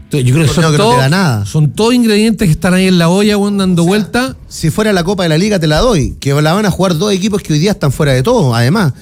Yo creo que Torneo que no te da nada. son todos ingredientes que están ahí en la olla, weón, dando vuelta. Si fuera la Copa de la Liga te la doy, que la van a jugar dos equipos que hoy día están fuera de todo, además.